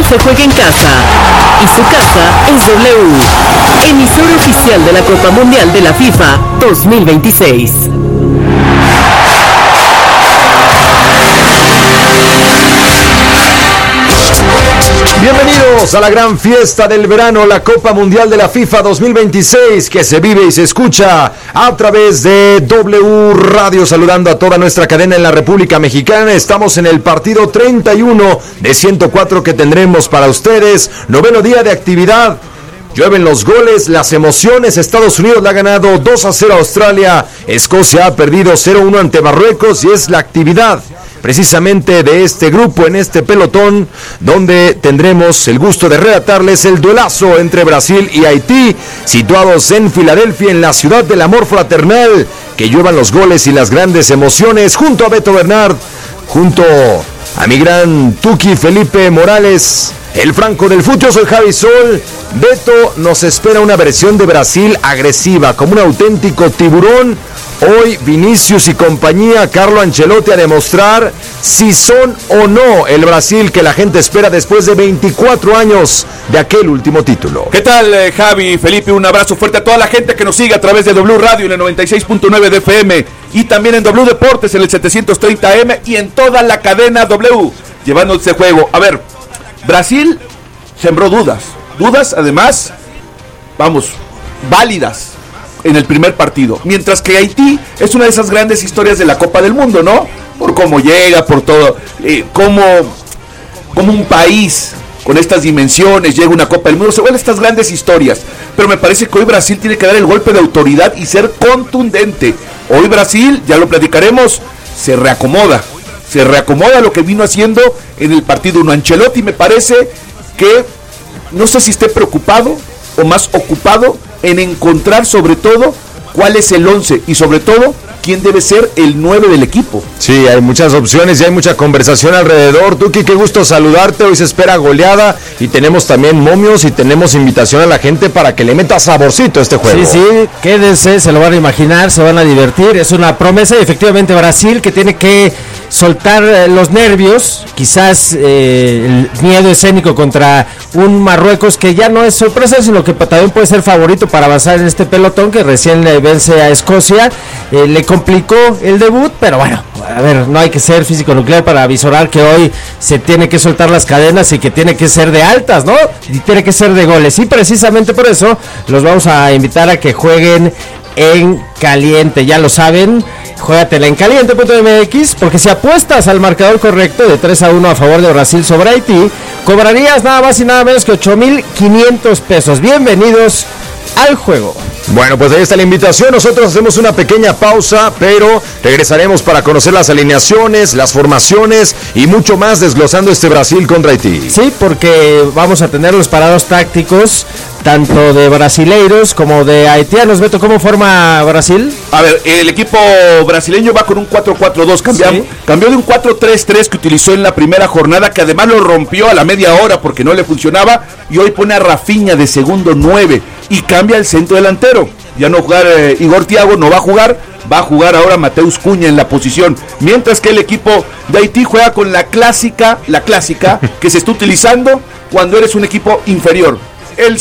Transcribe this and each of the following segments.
se juega en casa y su casa es W, emisor oficial de la Copa Mundial de la FIFA 2026. Bienvenidos a la gran fiesta del verano, la Copa Mundial de la FIFA 2026, que se vive y se escucha a través de W Radio, saludando a toda nuestra cadena en la República Mexicana. Estamos en el partido 31 de 104 que tendremos para ustedes, noveno día de actividad. Llueven los goles, las emociones. Estados Unidos le ha ganado 2-0 a Australia, Escocia ha perdido 0-1 ante Marruecos, y es la actividad precisamente de este grupo, en este pelotón, donde tendremos el gusto de relatarles el duelazo entre Brasil y Haití, situados en Filadelfia, en la ciudad del amor fraternal. Que lluevan los goles y las grandes emociones, junto a Beto Bernard, junto a mi gran Tuki Felipe Morales, el Franco del Fut. Yo soy Javi Sol. Beto, nos espera una versión de Brasil agresiva, como un auténtico tiburón. Hoy Vinicius y compañía, Carlo Ancelotti, a demostrar si son o no el Brasil que la gente espera después de 24 años de aquel último título. ¿Qué tal, Javi, Felipe? Un abrazo fuerte a toda la gente que nos sigue a través de W Radio en el 96.9 de FM y también en W Deportes en el 730 AM y en toda la cadena W, llevando este juego. A ver, Brasil sembró dudas además, vamos, válidas en el primer partido, mientras que Haití es una de esas grandes historias de la Copa del Mundo, ¿no? Por cómo llega, por todo, como un país con estas dimensiones llega una Copa del Mundo, se vuelven estas grandes historias, pero me parece que hoy Brasil tiene que dar el golpe de autoridad y ser contundente. Hoy Brasil, ya lo platicaremos, se reacomoda lo que vino haciendo en el partido 1. Ancelotti me parece que, no sé si esté preocupado o más ocupado en encontrar sobre todo cuál es el 11 y sobre todo quién debe ser el 9 del equipo. Sí, hay muchas opciones y hay mucha conversación alrededor. Tuki, qué gusto saludarte. Hoy se espera goleada y tenemos también momios y tenemos invitación a la gente para que le meta saborcito a este juego. Sí, quédense, se lo van a imaginar, se van a divertir. Es una promesa y efectivamente Brasil, que tiene que soltar los nervios, quizás el miedo escénico contra un Marruecos que ya no es sorpresa, sino que también puede ser favorito para avanzar en este pelotón, que recién le vence a Escocia. Le complicó el debut, pero bueno, a ver, no hay que ser físico nuclear para avisorar que hoy se tiene que soltar las cadenas y que tiene que ser de altas, ¿no? Y tiene que ser de goles, y precisamente por eso los vamos a invitar a que jueguen en caliente, ya lo saben. Juégatela en caliente.mx, porque si apuestas al marcador correcto de 3-1 a favor de Brasil sobre Haití, cobrarías nada más y nada menos que 8,500 pesos. Bienvenidos al juego. Bueno, pues ahí está la invitación. Nosotros hacemos una pequeña pausa, pero regresaremos para conocer las alineaciones, las formaciones y mucho más, desglosando este Brasil contra Haití. Sí, porque vamos a tener los parados tácticos tanto de brasileiros como de haitianos. Beto, ¿cómo forma Brasil? A ver, el equipo brasileño va con un 4-4-2, cambió de un 4-3-3 que utilizó en la primera jornada, que además lo rompió a la media hora porque no le funcionaba, y hoy pone a Rafinha de segundo 9 y cambia el centro delantero. Ya no jugar Igor Thiago, no va a jugar ahora Mateus Cunha en la posición, mientras que el equipo de Haití juega con la clásica que se está utilizando cuando eres un equipo inferior, el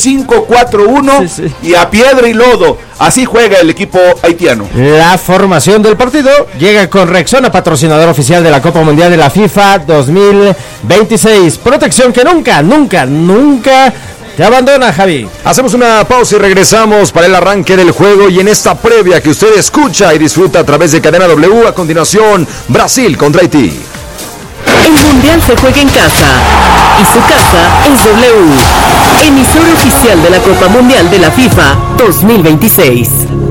5-4-1, sí. Y a piedra y lodo, así juega el equipo haitiano. La formación del partido llega con Rexona, patrocinador oficial de la Copa Mundial de la FIFA 2026, protección que nunca te abandona, Javi. Hacemos una pausa y regresamos para el arranque del juego, y en esta previa que usted escucha y disfruta a través de Cadena W, a continuación, Brasil contra Haití. El Mundial se juega en casa y su casa es W, emisor oficial de la Copa Mundial de la FIFA 2026.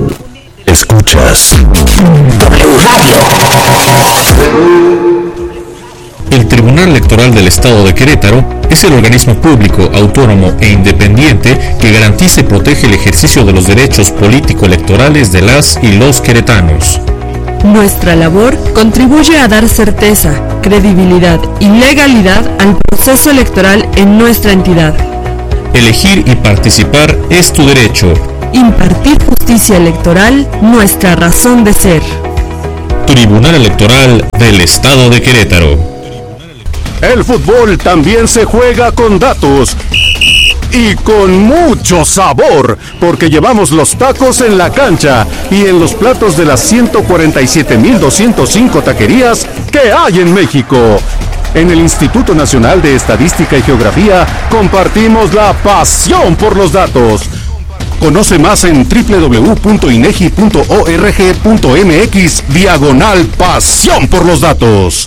Escuchas W Radio. El Tribunal Electoral del Estado de Querétaro es el organismo público, autónomo e independiente que garantiza y protege el ejercicio de los derechos político-electorales de las y los queretanos. Nuestra labor contribuye a dar certeza, credibilidad y legalidad al proceso electoral en nuestra entidad. Elegir y participar es tu derecho. Impartir justicia electoral, nuestra razón de ser. Tribunal Electoral del Estado de Querétaro. El fútbol también se juega con datos y con mucho sabor, porque llevamos los tacos en la cancha y en los platos de las 147,205 taquerías que hay en México. En el Instituto Nacional de Estadística y Geografía compartimos la pasión por los datos. Conoce más en www.inegi.org.mx/pasión por los datos.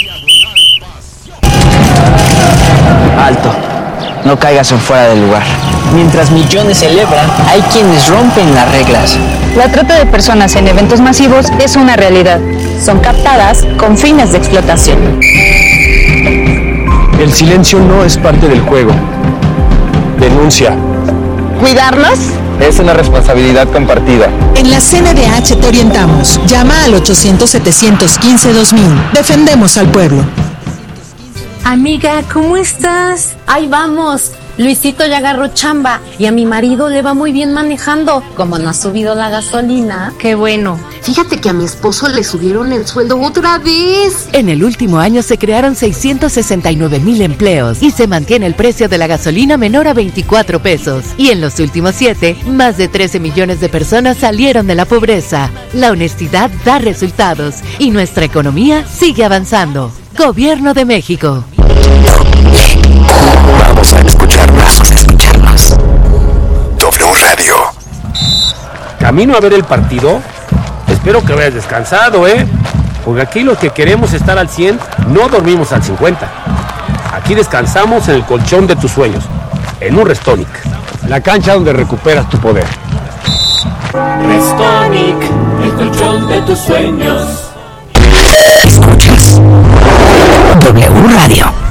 Alto, no caigas en fuera del lugar. Mientras millones celebran, hay quienes rompen las reglas. La trata de personas en eventos masivos es una realidad. Son captadas con fines de explotación. El silencio no es parte del juego. Denuncia. ¿Cuidarlos? Es una responsabilidad compartida. En la CNDH te orientamos. Llama al 800-715-2000. Defendemos al pueblo. Amiga, ¿cómo estás? Ahí vamos. Luisito ya agarró chamba y a mi marido le va muy bien manejando. Como no ha subido la gasolina. Qué bueno. Fíjate que a mi esposo le subieron el sueldo otra vez. En el último año se crearon 669,000 empleos y se mantiene el precio de la gasolina menor a 24 pesos. Y en los últimos 7, más de 13 millones de personas salieron de la pobreza. La honestidad da resultados y nuestra economía sigue avanzando. Gobierno de México. Vamos a escucharnos. W Radio. Camino a ver el partido. Espero que hayas descansado, porque aquí los que queremos estar al 100 no dormimos al 50. Aquí descansamos en el colchón de tus sueños, en un Restonic, la cancha donde recuperas tu poder. Restonic, el colchón de tus sueños. Escuchas W Radio.